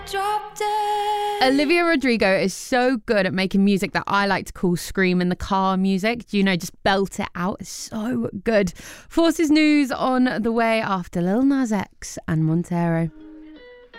Drop dead. Olivia Rodrigo is so good at making music that I like to call scream in the car music. Just belt it out. It's so good. Forces News on the way after Lil Nas X and Montero.